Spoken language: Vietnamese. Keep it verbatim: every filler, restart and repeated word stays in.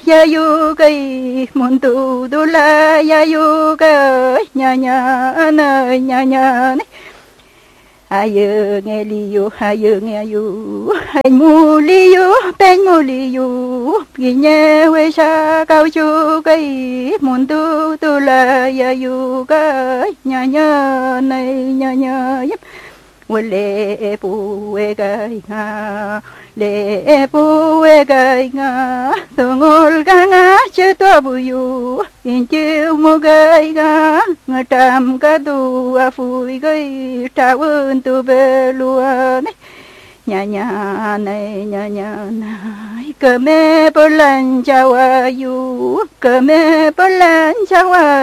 ya yu cái môn tu tu la ya yu cái nya nya na nya nya ayo nghe li yu ayo nghe yu anh mu li yu bên mu li yu ghi nhớ quê xa cao chu cái môn tu tu la ya yu cái nya nya này nya nya lệ bù gai nga lệ bù gai nga tôi ngồi ga nga chơi tua bù yu in chiêu mô gai nga nga tam ca tu a phui gai trao ơn tu về luôn nhà nhà này nhà nhà này cờ mê bơ lần chào a yu cờ mê bơ lần chào a